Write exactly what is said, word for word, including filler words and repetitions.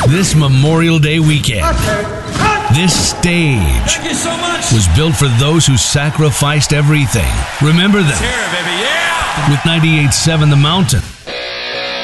This Memorial Day weekend, this stage Thank you so much. was built for those who sacrificed everything. Remember them. Here, baby, yeah! With ninety-eight point seven The Mountain,